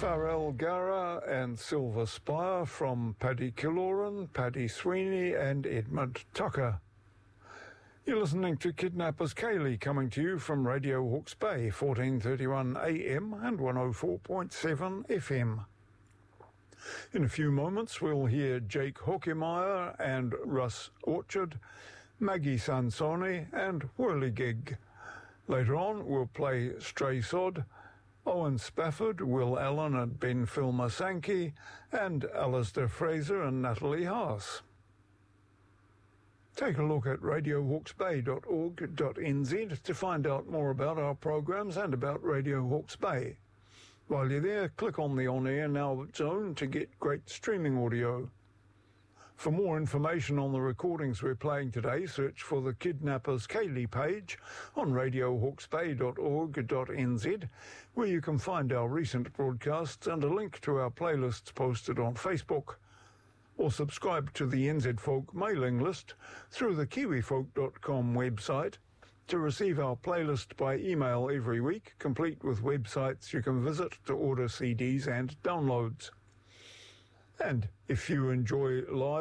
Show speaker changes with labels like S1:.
S1: Pharrell Gara and Silver Spire from Paddy Killoran, Paddy Sweeney and Edmund Tucker. You're listening to Kidnappers Kaylee, coming to you from Radio Hawke's Bay, 1431 AM and 104.7 FM. In a few moments we'll hear Jake Hockemeyer and Russ Orchard, Maggie Sansoni and Whirligig. Later on we'll play Stray Sod, Owen Spafford, Will Allen and Ben Filmer Sankey, and Alistair Fraser and Natalie Haas. Take a look at radiohawksbay.org.nz to find out more about our programs and about Radio Hawke's Bay. While you're there, click on the On Air Now zone to get great streaming audio. For more information on the recordings we're playing today, search for the Kidnappers Kaylee page on radiohawksbay.org.nz, where you can find our recent broadcasts and a link to our playlists posted on Facebook. Or subscribe to the NZ Folk mailing list through the kiwifolk.com website to receive our playlist by email every week, complete with websites you can visit to order CDs and downloads. And if you enjoy live